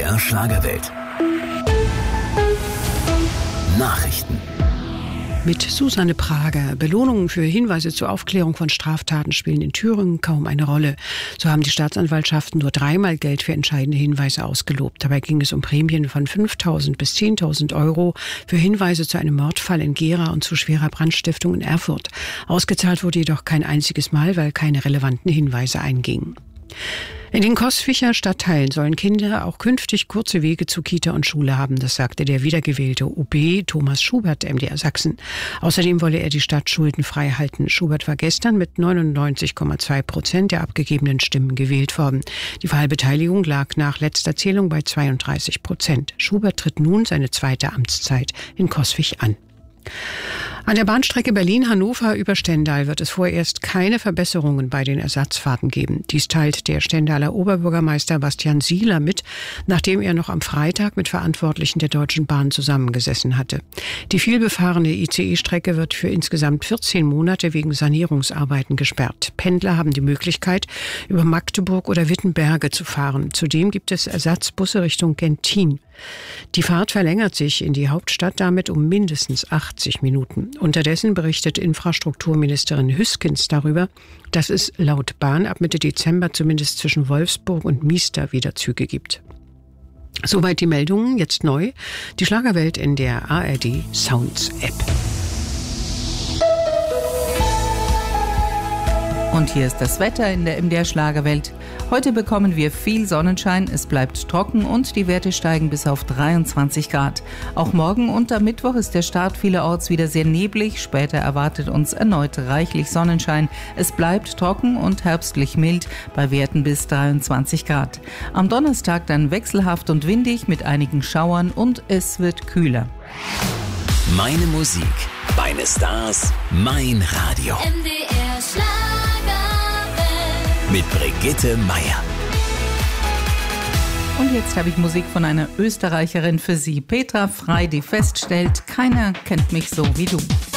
MDR Schlagerwelt. Nachrichten. Mit Susanne Prager. Belohnungen für Hinweise zur Aufklärung von Straftaten spielen in Thüringen kaum eine Rolle. So haben die Staatsanwaltschaften nur 3-mal Geld für entscheidende Hinweise ausgelobt. Dabei ging es um Prämien von 5.000 bis 10.000 Euro für Hinweise zu einem Mordfall in Gera und zu schwerer Brandstiftung in Erfurt. Ausgezahlt wurde jedoch kein einziges Mal, weil keine relevanten Hinweise eingingen. In den Cosvicher Stadtteilen sollen Kinder auch künftig kurze Wege zu Kita und Schule haben, das sagte der wiedergewählte OB Thomas Schubert, MDR Sachsen. Außerdem wolle er die Stadt schuldenfrei halten. Schubert war gestern mit 99,2% der abgegebenen Stimmen gewählt worden. Die Wahlbeteiligung lag nach letzter Zählung bei 32%. Schubert tritt nun seine zweite Amtszeit in Coswig an. An der Bahnstrecke Berlin-Hannover über Stendal wird es vorerst keine Verbesserungen bei den Ersatzfahrten geben. Dies teilt der Stendaler Oberbürgermeister Bastian Sieler mit, nachdem er noch am Freitag mit Verantwortlichen der Deutschen Bahn zusammengesessen hatte. Die vielbefahrene ICE-Strecke wird für insgesamt 14 Monate wegen Sanierungsarbeiten gesperrt. Pendler haben die Möglichkeit, über Magdeburg oder Wittenberge zu fahren. Zudem gibt es Ersatzbusse Richtung Gentin. Die Fahrt verlängert sich in die Hauptstadt damit um mindestens 80 Minuten. Unterdessen berichtet Infrastrukturministerin Hüskens darüber, dass es laut Bahn ab Mitte Dezember zumindest zwischen Wolfsburg und Miester wieder Züge gibt. Soweit die Meldungen, jetzt neu. Die Schlagerwelt in der ARD Sounds App. Und hier ist das Wetter in der MDR Schlagerwelt. Heute bekommen wir viel Sonnenschein, es bleibt trocken und die Werte steigen bis auf 23 Grad. Auch morgen und am Mittwoch ist der Start vielerorts wieder sehr neblig. Später erwartet uns erneut reichlich Sonnenschein. Es bleibt trocken und herbstlich mild bei Werten bis 23 Grad. Am Donnerstag dann wechselhaft und windig mit einigen Schauern und es wird kühler. Meine Musik, meine Stars, mein Radio. MDR Schlagerwelt. Mit Brigitte Meier. Und jetzt habe ich Musik von einer Österreicherin für Sie, Petra Frey, die feststellt, keiner kennt mich so wie du.